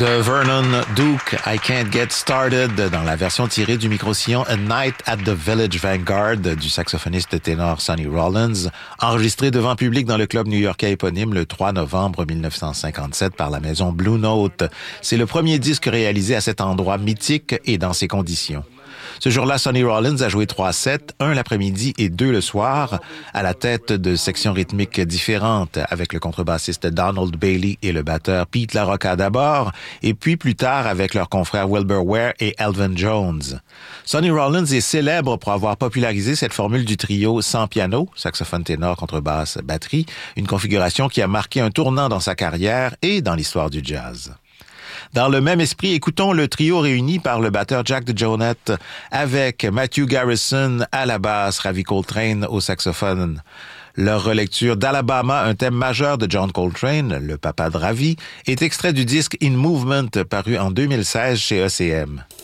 De Vernon Duke, I Can't Get Started, dans la version tirée du micro-sillon A Night at the Village Vanguard du saxophoniste ténor Sonny Rollins, enregistré devant public dans le club new-yorkais éponyme le 3 novembre 1957 par la maison Blue Note. C'est le premier disque réalisé à cet endroit mythique et dans ces conditions. Ce jour-là, Sonny Rollins a joué 3 sets, un l'après-midi et 2 le soir, à la tête de sections rythmiques différentes, avec le contrebassiste Donald Bailey et le batteur Pete LaRocca d'abord, et puis plus tard avec leurs confrères Wilbur Ware et Elvin Jones. Sonny Rollins est célèbre pour avoir popularisé cette formule du trio sans piano, saxophone ténor, contrebasse, batterie, une configuration qui a marqué un tournant dans sa carrière et dans l'histoire du jazz. Dans le même esprit, écoutons le trio réuni par le batteur Jack DeJohnette avec Matthew Garrison à la basse, Ravi Coltrane au saxophone. Leur relecture d'Alabama, un thème majeur de John Coltrane, le papa de Ravi, est extrait du disque In Movement paru en 2016 chez ECM.